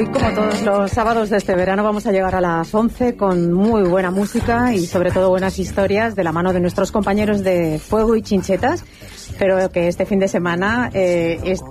Y como todos los sábados de este verano vamos a llegar a las 11 con muy buena música y sobre todo buenas historias de la mano de nuestros compañeros de Fuego y Chinchetas, pero que este fin de semana